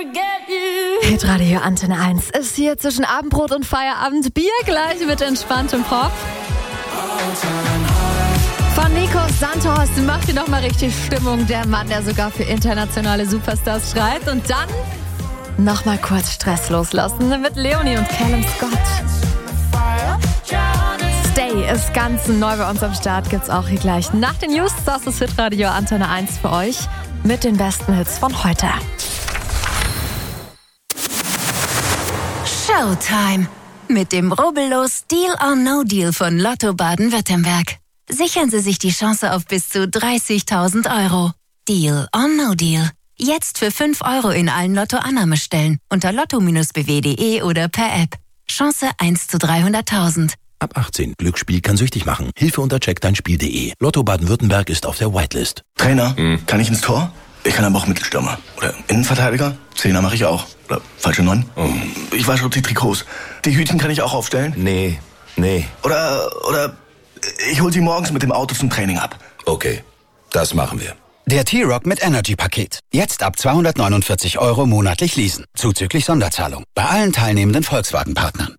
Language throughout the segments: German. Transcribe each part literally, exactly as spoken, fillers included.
Hitradio Antenne eins ist hier zwischen Abendbrot und Feierabend. Bier gleich mit entspanntem Pop. Von Nico Santos macht hier nochmal richtig Stimmung. Der Mann, der sogar für internationale Superstars schreibt. Und dann nochmal kurz Stress loslassen mit Leonie und Callum Scott. Stay ist ganz neu bei uns am Start. Gibt's auch hier gleich nach den News. Das ist Hitradio Antenne eins für euch mit den besten Hits von heute. Showtime mit dem rubbellos Deal or No Deal von Lotto Baden-Württemberg. Sichern Sie sich die Chance auf bis zu dreißigtausend Euro. Deal or No Deal. Jetzt für fünf Euro in allen Lotto-Annahmestellen unter lotto b w punkt de oder per App. Chance eins zu dreihunderttausend. Ab achtzehn. Glücksspiel kann süchtig machen. Hilfe unter check dein spiel punkt de. Lotto Baden-Württemberg ist auf der Whitelist. Trainer, hm. kann ich ins Tor? Ich kann aber auch Mittelstürmer. Oder Innenverteidiger? Zehner mache ich auch. Oder falsche Neun? Oh. Ich wasche die Trikots. Die Hütchen kann ich auch aufstellen? Nee, nee. Oder, oder ich hol sie morgens mit dem Auto zum Training ab. Okay, das machen wir. Der T-Rock mit Energy-Paket. Jetzt ab zweihundertneunundvierzig Euro monatlich leasen. Zuzüglich Sonderzahlung. Bei allen teilnehmenden Volkswagen-Partnern.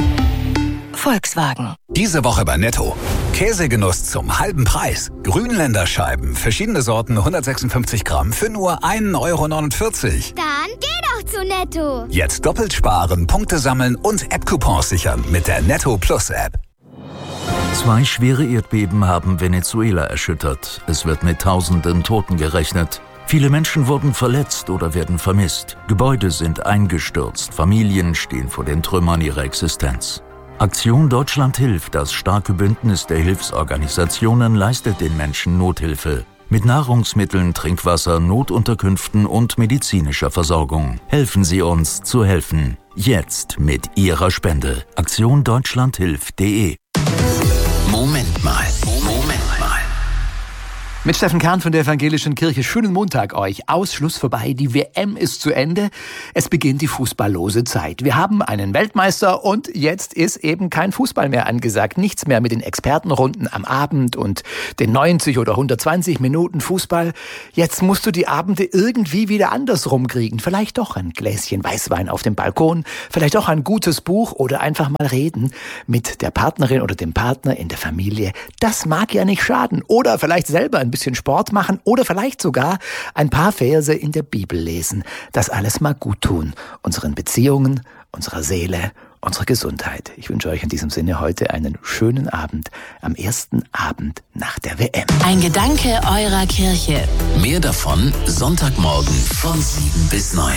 Volkswagen. Diese Woche bei Netto. Käsegenuss zum halben Preis. Grünländerscheiben, verschiedene Sorten, hundertsechsundfünfzig Gramm für nur ein Euro neunundvierzig. Dann geh doch zu Netto. Jetzt doppelt sparen, Punkte sammeln und App-Coupons sichern mit der Netto Plus App. Zwei schwere Erdbeben haben Venezuela erschüttert. Es wird mit tausenden Toten gerechnet. Viele Menschen wurden verletzt oder werden vermisst. Gebäude sind eingestürzt. Familien stehen vor den Trümmern ihrer Existenz. Aktion Deutschland hilft, das starke Bündnis der Hilfsorganisationen, leistet den Menschen Nothilfe. Mit Nahrungsmitteln, Trinkwasser, Notunterkünften und medizinischer Versorgung. Helfen Sie uns zu helfen. Jetzt mit Ihrer Spende. Aktion Deutschland hilft punkt de. Moment mal. Moment mal. Mit Steffen Kern von der Evangelischen Kirche. Schönen Montag euch. Ausschluss vorbei. Die W M ist zu Ende. Es beginnt die fußballlose Zeit. Wir haben einen Weltmeister und jetzt ist eben kein Fußball mehr angesagt. Nichts mehr mit den Expertenrunden am Abend und den neunzig oder hundertzwanzig Minuten Fußball. Jetzt musst du die Abende irgendwie wieder andersrum kriegen. Vielleicht doch ein Gläschen Weißwein auf dem Balkon. Vielleicht auch ein gutes Buch oder einfach mal reden mit der Partnerin oder dem Partner in der Familie. Das mag ja nicht schaden. Oder vielleicht selber ein bisschen Sport machen oder vielleicht sogar ein paar Verse in der Bibel lesen. Das alles mal gut tun. Unseren Beziehungen, unserer Seele, unserer Gesundheit. Ich wünsche euch in diesem Sinne heute einen schönen Abend am ersten Abend nach der W M. Ein Gedanke eurer Kirche. Mehr davon Sonntagmorgen von sieben bis neun.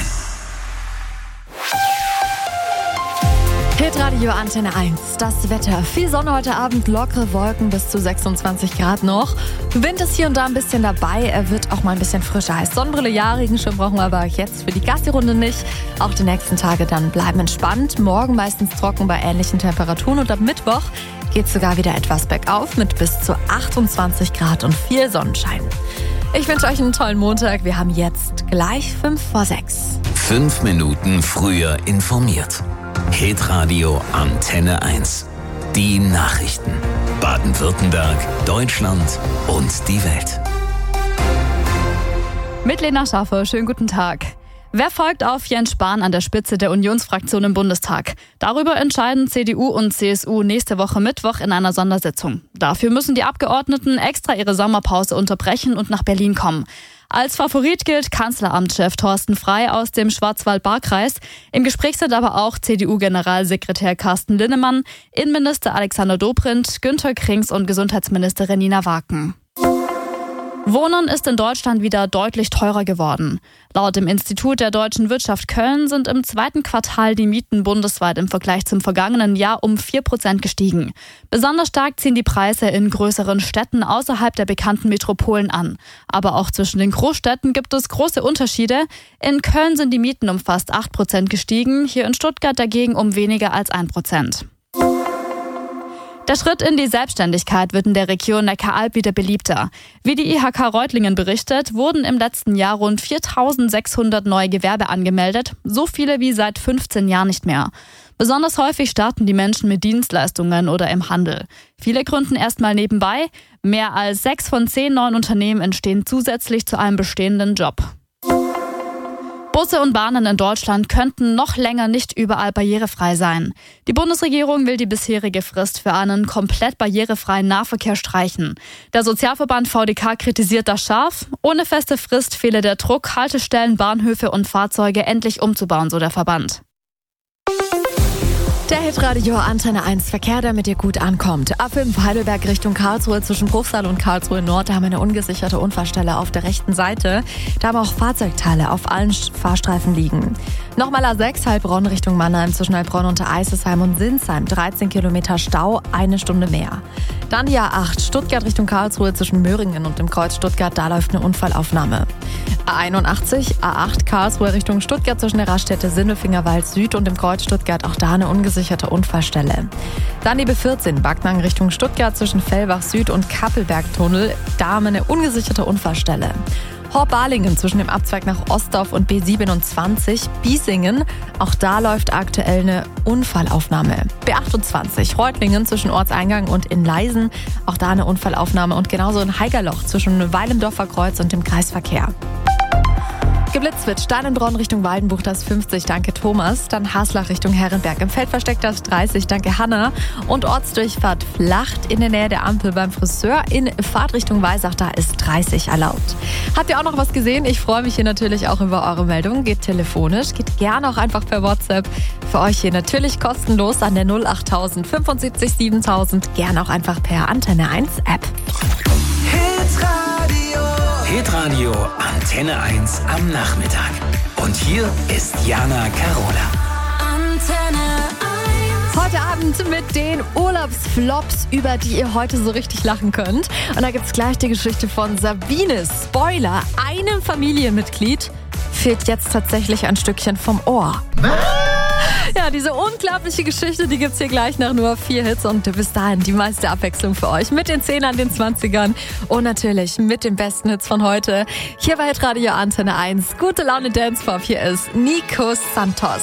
Hitradio Antenne eins, das Wetter. Viel Sonne heute Abend, lockere Wolken bis zu sechsundzwanzig Grad noch. Wind ist hier und da ein bisschen dabei, er wird auch mal ein bisschen frischer. Heißt Sonnenbrille, ja, Regenschirm brauchen wir aber jetzt für die Gassi-Runde nicht. Auch die nächsten Tage dann bleiben entspannt. Morgen meistens trocken bei ähnlichen Temperaturen und ab Mittwoch geht es sogar wieder etwas bergauf mit bis zu achtundzwanzig Grad und viel Sonnenschein. Ich wünsche euch einen tollen Montag. Wir haben jetzt gleich fünf vor sechs. Fünf Minuten früher informiert. Hitradio Antenne eins. Die Nachrichten. Baden-Württemberg, Deutschland und die Welt. Mit Lena Schaffer, schönen guten Tag. Wer folgt auf Jens Spahn an der Spitze der Unionsfraktion im Bundestag? Darüber entscheiden C D U und C S U nächste Woche Mittwoch in einer Sondersitzung. Dafür müssen die Abgeordneten extra ihre Sommerpause unterbrechen und nach Berlin kommen. Als Favorit gilt Kanzleramtschef Thorsten Frey aus dem Schwarzwald-Baar-Kreis. Im Gespräch sind aber auch C D U-Generalsekretär Carsten Linnemann, Innenminister Alexander Dobrindt, Günther Krings und Gesundheitsministerin Nina Waken. Wohnen ist in Deutschland wieder deutlich teurer geworden. Laut dem Institut der Deutschen Wirtschaft Köln sind im zweiten Quartal die Mieten bundesweit im Vergleich zum vergangenen Jahr um vier Prozent gestiegen. Besonders stark ziehen die Preise in größeren Städten außerhalb der bekannten Metropolen an. Aber auch zwischen den Großstädten gibt es große Unterschiede. In Köln sind die Mieten um fast acht Prozent gestiegen, hier in Stuttgart dagegen um weniger als ein Prozent. Der Schritt in die Selbstständigkeit wird in der Region Neckaralb wieder beliebter. Wie die I H K Reutlingen berichtet, wurden im letzten Jahr rund viertausendsechshundert neue Gewerbe angemeldet, so viele wie seit fünfzehn Jahren nicht mehr. Besonders häufig starten die Menschen mit Dienstleistungen oder im Handel. Viele gründen erstmal nebenbei. Mehr als sechs von zehn neuen Unternehmen entstehen zusätzlich zu einem bestehenden Job. Busse und Bahnen in Deutschland könnten noch länger nicht überall barrierefrei sein. Die Bundesregierung will die bisherige Frist für einen komplett barrierefreien Nahverkehr streichen. Der Sozialverband V D K kritisiert das scharf. Ohne feste Frist fehle der Druck, Haltestellen, Bahnhöfe und Fahrzeuge endlich umzubauen, so der Verband. Der Hitradio Antenne eins Verkehr, der mit dir gut ankommt. A fünf Heidelberg Richtung Karlsruhe zwischen Bruchsal und Karlsruhe Nord. Da haben wir eine ungesicherte Unfallstelle auf der rechten Seite. Da haben auch Fahrzeugteile auf allen Fahrstreifen liegen. Nochmal A sechs Heilbronn Richtung Mannheim zwischen Heilbronn und Eisesheim und Sinsheim. dreizehn Kilometer Stau, eine Stunde mehr. Dann die A acht Stuttgart Richtung Karlsruhe zwischen Möhringen und dem Kreuz Stuttgart. Da läuft eine Unfallaufnahme. A einundachtzig A acht Karlsruhe Richtung Stuttgart zwischen der Raststätte Sindelfingerwald Süd und dem Kreuz Stuttgart. Auch da eine ungesicherte Unfallstelle. Dann die B vierzehn Backnang Richtung Stuttgart zwischen Fellbach Süd und Kappelbergtunnel. Da haben wir eine ungesicherte Unfallstelle. Horb-Balingen zwischen dem Abzweig nach Ostdorf und B siebenundzwanzig, Biesingen. Auch da läuft aktuell eine Unfallaufnahme. B achtundzwanzig Reutlingen zwischen Ortseingang und in Leisen. Auch da eine Unfallaufnahme und genauso in Haigerloch zwischen Weilendorfer Kreuz und dem Kreisverkehr. Geblitzt wird Steinenbronn Richtung Waldenbuch, das fünfzig, danke Thomas. Dann Haslach Richtung Herrenberg im Feldversteck, das dreißig, danke Hanna. Und Ortsdurchfahrt Flacht in der Nähe der Ampel beim Friseur in Fahrtrichtung Weisach, da ist dreißig erlaubt. Habt ihr auch noch was gesehen? Ich freue mich hier natürlich auch über eure Meldungen. Geht telefonisch, geht gerne auch einfach per WhatsApp. Für euch hier natürlich kostenlos an der null achttausend fünfundsiebzig siebentausend. Gerne auch einfach per Antenne eins App. Hitradio Antenne eins am Nachmittag. Und hier ist Jana Carola. Antenne eins. Heute Abend mit den Urlaubsflops, über die ihr heute so richtig lachen könnt. Und da gibt's gleich die Geschichte von Sabine. Spoiler, einem Familienmitglied fehlt jetzt tatsächlich ein Stückchen vom Ohr. Ja, diese unglaubliche Geschichte, die gibt's hier gleich nach nur vier Hits und bis dahin die meiste Abwechslung für euch mit den Zehnern, den Zwanzigern und natürlich mit den besten Hits von heute. Hier bei Hitradio Antenne eins. Gute Laune Dance Pop. Hier ist Nico Santos.